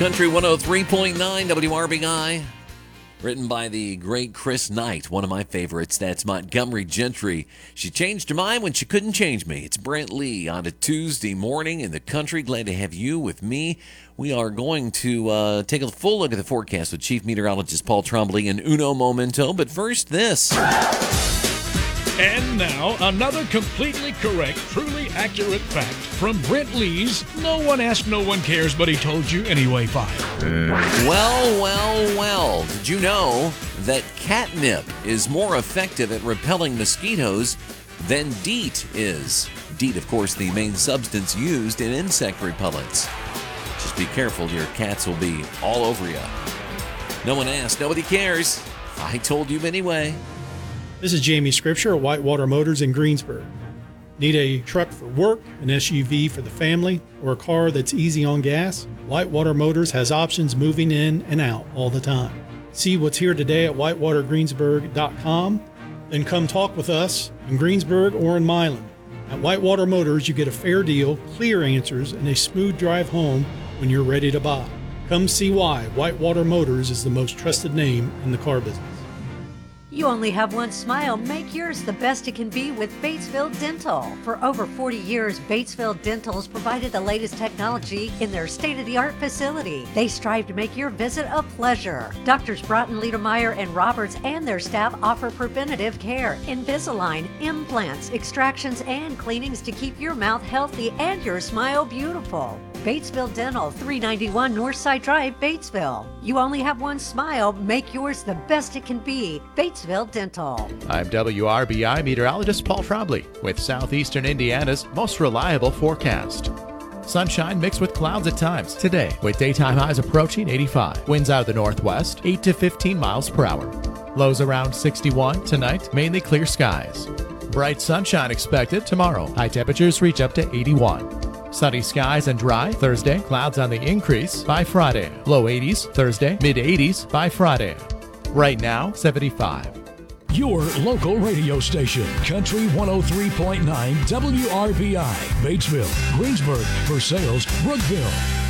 Country 103.9 WRBI. Written by the great Chris Knight, one of my favorites. That's Montgomery Gentry. She changed her mind when she couldn't change me. It's Brent Lee on a Tuesday morning in the country. Glad to have you with me. We are going to take a full look at the forecast with Chief Meteorologist Paul Trombley in uno momento. But first, this. And now, another completely correct, truly accurate fact from Brent Lee's No One Asked, No One Cares, But He Told You Anyway file. Well. Did you know that catnip is more effective at repelling mosquitoes than DEET is? DEET, of course, the main substance used in insect repellents. Just be careful, your cats will be all over you. No one asked, nobody cares. I told you anyway. This is Jamie Scripture at Whitewater Motors in Greensburg. Need a truck for work, an SUV for the family, or a car that's easy on gas? Whitewater Motors has options moving in and out all the time. See what's here today at whitewatergreensburg.com. Then come talk with us in Greensburg or in Milan. At Whitewater Motors, you get a fair deal, clear answers, and a smooth drive home when you're ready to buy. Come see why Whitewater Motors is the most trusted name in the car business. You only have one smile. Make yours the best it can be with Batesville Dental. For over 40 years, Batesville Dental has provided the latest technology in their state-of-the-art facility. They strive to make your visit a pleasure. Doctors Broughton, Liedermeyer, and Roberts and their staff offer preventative care, Invisalign, implants, extractions, and cleanings to keep your mouth healthy and your smile beautiful. Batesville Dental, 391 Northside Drive, Batesville. You only have one smile. Make yours the best it can be. Batesville Dental. I'm WRBI meteorologist Paul Trombley with Southeastern Indiana's most reliable forecast. Sunshine mixed with clouds at times today, with daytime highs approaching 85. Winds out of the northwest, 8 to 15 miles per hour. Lows around 61 tonight, mainly clear skies. Bright sunshine expected tomorrow. High temperatures reach up to 81. Sunny skies and dry Thursday. Clouds on the increase by Friday. Low 80s Thursday. Mid 80s by Friday. Right now, 75. Your local radio station, Country 103.9 WRBI, Batesville, Greensburg, Versailles, Brookville.